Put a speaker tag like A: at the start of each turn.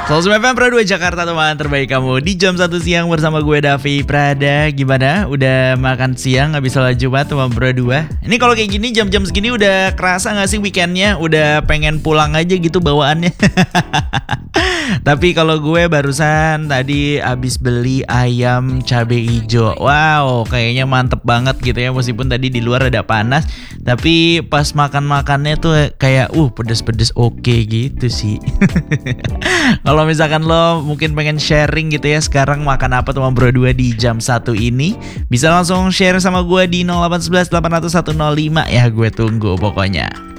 A: 106 FM Pro 2 Jakarta, teman terbaik kamu di jam 1 siang bersama gue Davi Prada. Gimana? Udah makan siang habis sholat Jumat teman Pro 2? Ini kalau kayak gini jam-jam segini udah kerasa gak sih weekendnya? Udah pengen pulang aja gitu bawaannya. Tapi kalau gue barusan tadi habis beli ayam cabai hijau. Wow, kayaknya mantep banget gitu ya. Meskipun tadi di luar ada panas, tapi pas makan-makannya tuh kayak pedes-pedes oke gitu sih. Kalau misalkan lo mungkin pengen sharing gitu ya, sekarang makan apa teman Bro 2 di jam 1 ini, bisa langsung share sama gue di 0811 800 105 ya, gue tunggu pokoknya.